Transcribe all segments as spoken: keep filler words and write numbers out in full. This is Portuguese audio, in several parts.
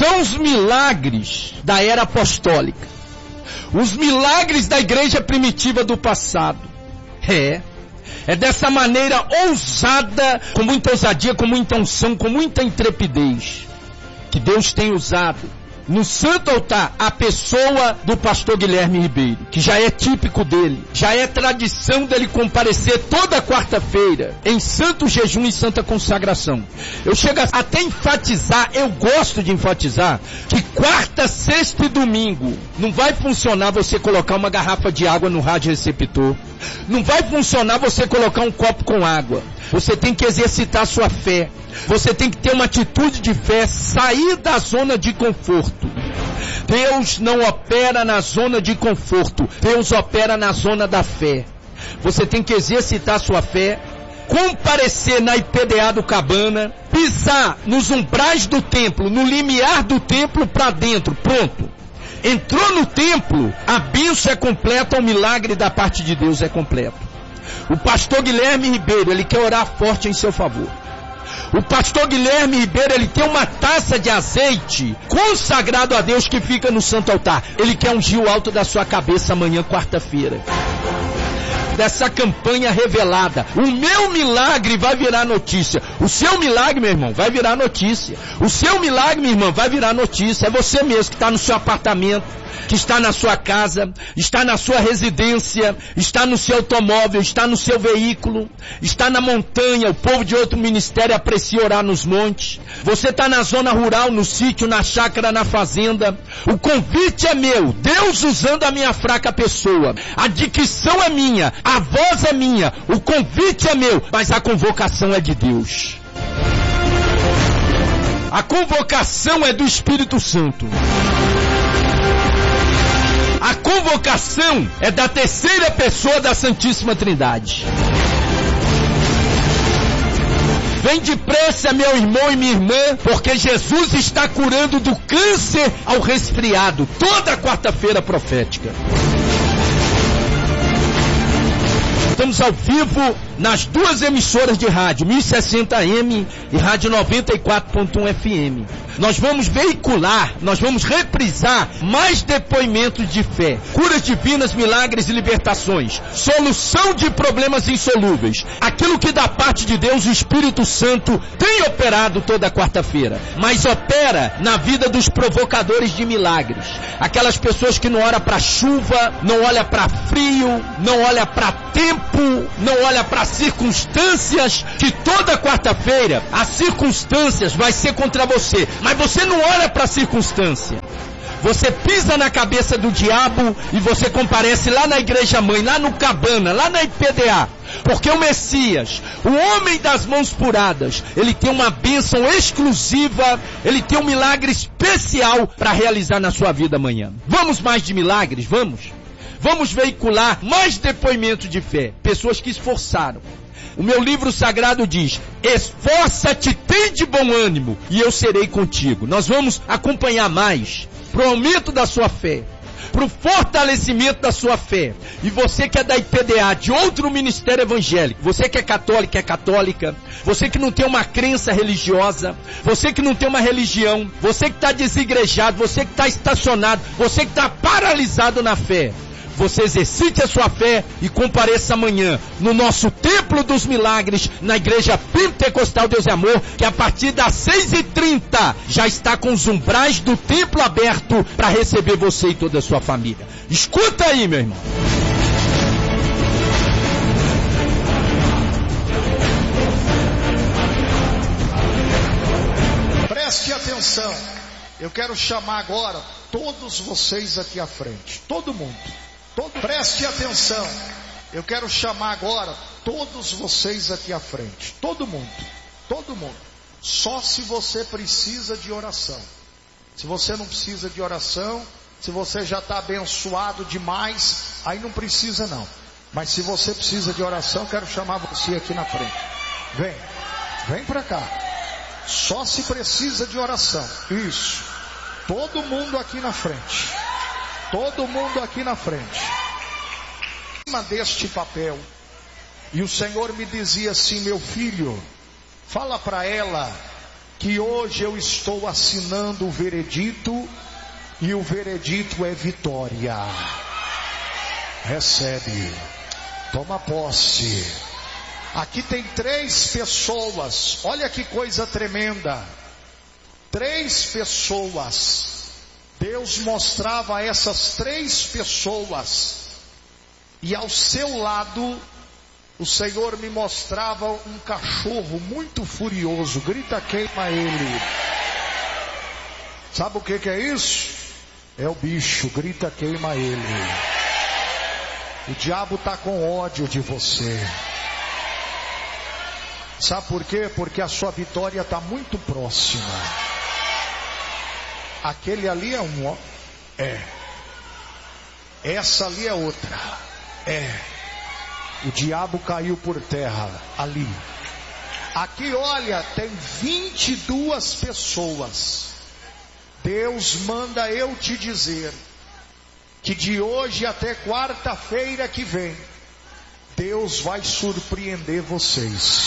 são os milagres da era apostólica. Os milagres da igreja primitiva do passado. É. É dessa maneira ousada, com muita ousadia, com muita unção, com muita intrepidez, que Deus tem usado no santo altar a pessoa do pastor Guilherme Ribeiro, que já é típico dele, já é tradição dele comparecer toda quarta-feira em santo jejum e santa consagração. Eu chego até a enfatizar, eu gosto de enfatizar, que quarta, sexta e domingo não vai funcionar você colocar uma garrafa de água no rádio receptor, não vai funcionar você colocar um copo com água. Você tem que exercitar sua fé. Você tem que ter uma atitude de fé, sair da zona de conforto. Deus não opera na zona de conforto. Deus opera na zona da fé. Você tem que exercitar sua fé, comparecer na I P D A do Cabana, pisar nos umbrais do templo, no limiar do templo para dentro. Pronto. Entrou no templo, a bênção é completa, o milagre da parte de Deus é completo. O pastor Guilherme Ribeiro, ele quer orar forte em seu favor. O pastor Guilherme Ribeiro, ele tem uma taça de azeite consagrado a Deus que fica no santo altar. Ele quer ungir o alto da sua cabeça amanhã, quarta-feira. Dessa campanha revelada. O meu milagre vai virar notícia. O seu milagre, meu irmão, vai virar notícia. O seu milagre, minha irmã, vai virar notícia. É você mesmo que está no seu apartamento, que está na sua casa, está na sua residência, está no seu automóvel, está no seu veículo, está na montanha. O povo de outro ministério aprecia orar nos montes. Você está na zona rural, no sítio, na chácara, na fazenda. O convite é meu. Deus usando a minha fraca pessoa. A dicção é minha. A voz é minha. O convite é meu. Mas a convocação é de Deus. A convocação é do Espírito Santo. A convocação é da terceira pessoa da Santíssima Trindade. Vem depressa, meu irmão e minha irmã, porque Jesus está curando do câncer ao resfriado, toda quarta-feira profética. Estamos ao vivo nas duas emissoras de rádio, mil e sessenta A M e Rádio noventa e quatro ponto um F M. Nós vamos veicular, nós vamos reprisar mais depoimentos de fé, curas divinas, milagres e libertações, solução de problemas insolúveis, aquilo que da parte de Deus o Espírito Santo tem operado toda quarta-feira, mas opera na vida dos provocadores de milagres, aquelas pessoas que não olham para chuva, não olham para frio, não olham para tempo, não olham para circunstâncias, que toda quarta-feira as circunstâncias vai ser contra você, mas você não olha para a circunstância. Você pisa na cabeça do diabo e você comparece lá na igreja mãe, lá no Cabana, lá na I P D A. Porque o Messias, o homem das mãos puradas, ele tem uma bênção exclusiva, ele tem um milagre especial para realizar na sua vida amanhã. Vamos mais de milagres? Vamos? Vamos veicular mais depoimento de fé. Pessoas que esforçaram. O meu livro sagrado diz: esforça-te, tem de bom ânimo, e eu serei contigo. Nós vamos acompanhar mais para o aumento da sua fé, para o fortalecimento da sua fé. E você que é da I P D A, de outro ministério evangélico, você que é católico, é católica, você que não tem uma crença religiosa, você que não tem uma religião, você que está desigrejado, você que está estacionado, você que está paralisado na fé, você exercite a sua fé e compareça amanhã no nosso Templo dos Milagres, na Igreja Pentecostal Deus é Amor, que a partir das seis e trinta já está com os umbrais do templo aberto para receber você e toda a sua família. Escuta aí, meu irmão. Preste atenção. Eu quero chamar agora todos vocês aqui à frente. Todo mundo. Todo, preste atenção, eu quero chamar agora todos vocês aqui à frente, todo mundo, todo mundo, só se você precisa de oração. Se você não precisa de oração, se você já está abençoado demais, aí não precisa não. Mas se você precisa de oração, quero chamar você aqui na frente. Vem, vem para cá. Só se precisa de oração. Isso, todo mundo aqui na frente. Todo mundo aqui na frente. Em cima deste papel. E o Senhor me dizia assim: meu filho, fala para ela que hoje eu estou assinando o veredito, e o veredito é vitória. Recebe, toma posse. Aqui tem três pessoas, olha que coisa tremenda. Três pessoas. Deus mostrava a essas três pessoas, e ao seu lado o Senhor me mostrava um cachorro muito furioso. Grita, queima ele. Sabe o que que é isso? É o bicho. Grita, queima ele. O diabo está com ódio de você. Sabe por quê? Porque a sua vitória está muito próxima. Aquele ali é um, ó. É. Essa ali é outra. É. O diabo caiu por terra ali. Aqui, olha, tem vinte e duas pessoas. Deus manda eu te dizer que de hoje até quarta-feira que vem, Deus vai surpreender vocês.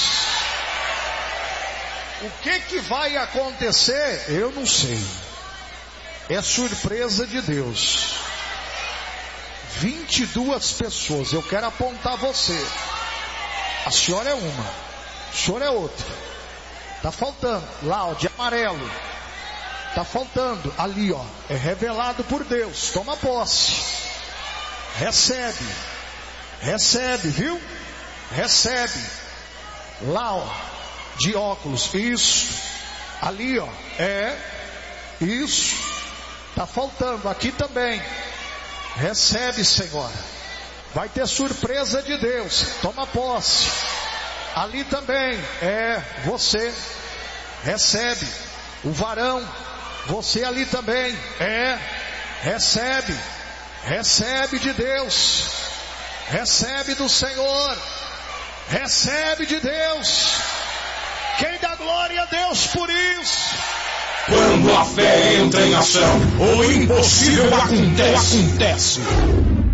O que que vai acontecer? Eu não sei. É surpresa de Deus. vinte e duas pessoas. Eu quero apontar você. A senhora é uma, o senhor é outra. Está faltando lá, ó, de amarelo. Está faltando ali, ó. É revelado por Deus. Toma posse. Recebe. Recebe, viu? Recebe. Lá, ó, de óculos. Isso. Ali, ó. É. Isso. Está faltando aqui também. Recebe, Senhor. Vai ter surpresa de Deus. Toma posse. Ali também. É você. Recebe. O varão. Você ali também. É. Recebe. Recebe de Deus. Recebe do Senhor. Recebe de Deus. Quem dá glória a Deus por isso? Quando a fé entra em ação, o impossível acontece. acontece.